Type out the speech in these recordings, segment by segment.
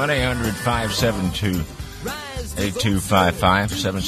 1-800-572-8255,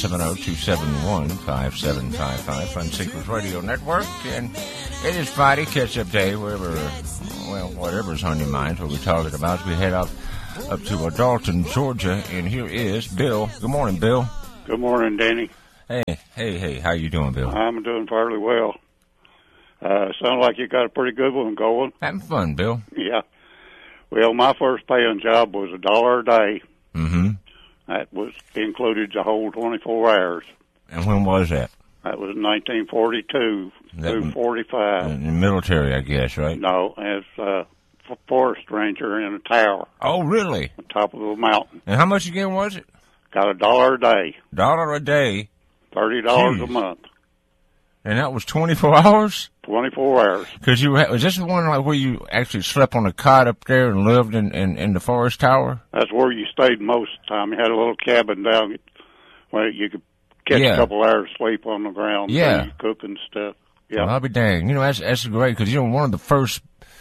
770-271-5755, Fun Seekers Radio Network. And it is Friday, catch-up day, whatever's on your mind, what we're talking about. We head up to Dalton, Georgia, and here is Bill. Good morning, Bill. Good morning, Danny. Hey, how you doing, Bill? I'm doing fairly well. Sounds like you got a pretty good one going. Having fun, Bill. Yeah. Well, my first paying job was $1 a day. Mm-hmm. That was included the whole 24 hours. And when was that? That was 1942 through 45. In the military, I guess, right? No, as a forest ranger in a tower. Oh, really? On top of a mountain. And how much again was it? Got $1 a day. $1 a day? $30 a month. And that was 24 hours? 24 hours. Because was this the one like where you actually slept on a cot up there and lived in the forest tower? That's where you stayed most of the time. You had a little cabin down where you could catch a couple hours sleep on the ground. Yeah. You cook and stuff. Yeah. Well, I'll be dang. You know, that's great because, one of the first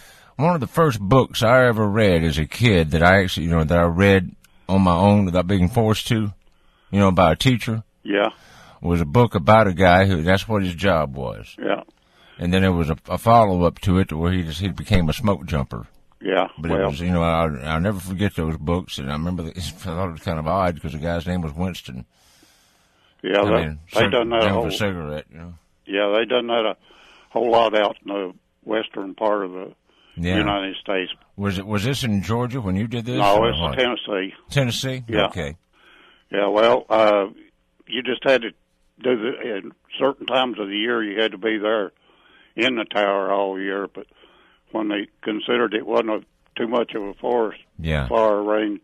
books I ever read as a kid that I actually, that I read on my own without being forced to, by a teacher. Yeah. Was a book about a guy that's what his job was. Yeah. And then there was a follow-up to it where he became a smoke jumper. Yeah. But it was, I'll never forget those books. And I remember, I thought it was kind of odd because the guy's name was Winston. Yeah, they done that a cigarette, Yeah, they done that a whole lot out in the western part of the United States. Was this in Georgia when you did this? No, it's in Tennessee. Tennessee? Yeah. Okay. Yeah, well, you just had to do in certain times of the year you had to be there in the tower all year, but when they considered it wasn't too much of a forest far range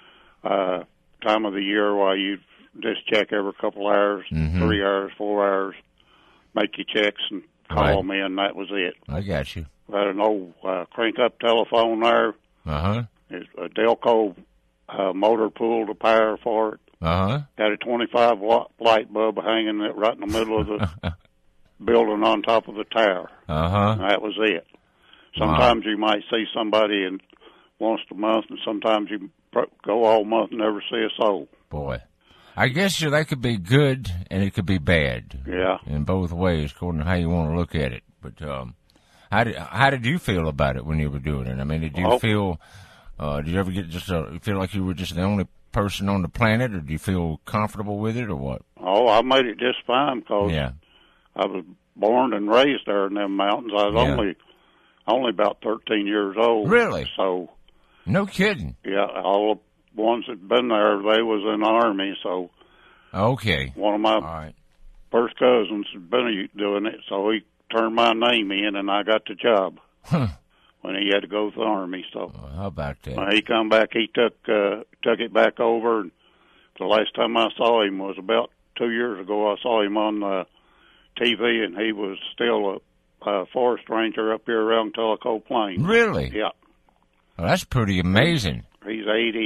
time of the year, while you just check every couple hours, 3 hours, 4 hours, make your checks and call them in. That was it. I got you. I had an old crank-up telephone there. Uh-huh. It's a Delco motor pool to power for it. Uh-huh. Got a 25-watt light bulb hanging right in the middle of the building on top of the tower. Uh-huh. That was it. Sometimes you might see somebody once a month, and sometimes you go all month and never see a soul. Boy. I guess that could be good and it could be bad. Yeah. In both ways, according to how you want to look at it. But how did you feel about it when you were doing it? I mean, did you feel... did you ever get feel like you were just the only person on the planet, or do you feel comfortable with it, or what? Oh, I made it just fine because I was born and raised there in them mountains. I was only about 13 years old. Really? So. No kidding. Yeah, all the ones that been there, they was in the Army, so. Okay. One of my first cousins had been doing it, so he turned my name in, and I got the job. Huh. When he had to go to the Army, so how about that? When he come back, he took it back over. And the last time I saw him was about 2 years ago. I saw him on TV, and he was still a forest ranger up here around Tellico Plains. Really? Yeah. Well, that's pretty amazing. He's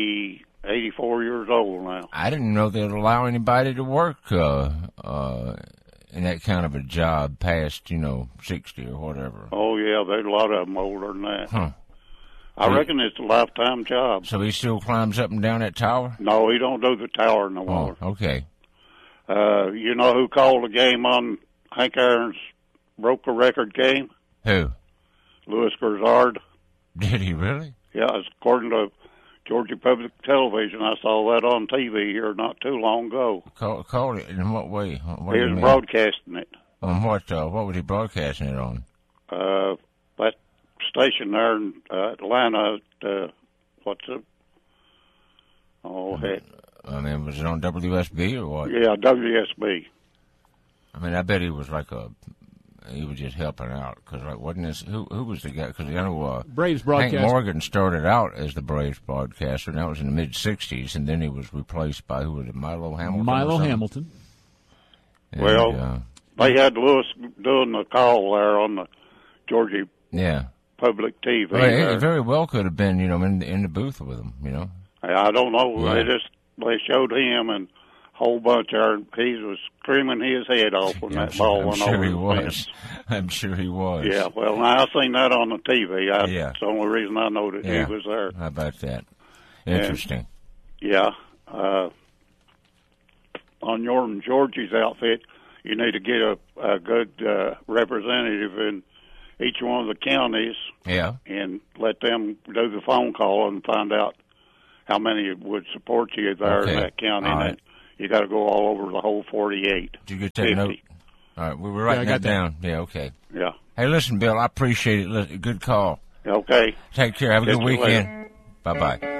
84 years old now. I didn't know they'd allow anybody to work in that kind of a job past, 60 or whatever. Oh, yeah, there's a lot of them older than that. Huh. I reckon it's a lifetime job. So he still climbs up and down that tower? No, he don't do the tower no more. Oh, okay. You know who called the game on Hank Aaron's broke a record game? Who? Louis Grizzard. Did he really? Yeah, it's according to Georgia Public Television. I saw that on TV here not too long ago. Called it in what way? What he was broadcasting it. On what? What was he broadcasting it on? That station there in Atlanta. What's it? Oh, heck. I mean, was it on WSB or what? Yeah, WSB. I mean, I bet he was he was just helping out because, wasn't this who was the guy? Because I know Braves broadcaster Hank Morgan started out as the Braves broadcaster, and that was in the mid '60s, and then he was replaced by who was it? Milo Hamilton. Milo Hamilton. And, well, they had Lewis doing the call there on the Georgia Public TV. Well, he very well could have been, in the booth with him. I don't know. Yeah. They showed him and whole bunch there. He was screaming his head off when that ball went over the fence. I'm sure he was. Yeah, well, now I seen that on the TV. That's the only reason I know that he was there. How about that? Interesting. Yeah. On your and Georgie's outfit, you need to get a good representative in each one of the counties. Yeah. And let them do the phone call and find out how many would support you there in that county. All right. And you got to go all over the whole 48. Did you get that note? All right, we were writing that down. Yeah, okay. Yeah. Hey, listen, Bill, I appreciate it. Good call. Okay. Take care. Have a good weekend. Bye-bye.